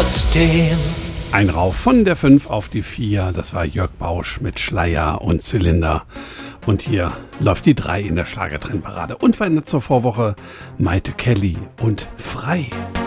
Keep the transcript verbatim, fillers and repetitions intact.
trotzdem. Ein Rauf von der fünf auf die vier, das war Jörg Bausch mit Schleier und Zylinder. Und hier läuft die drei in der Schlagertrendparade. Unverändert zur Vorwoche Maite Kelly und Frei.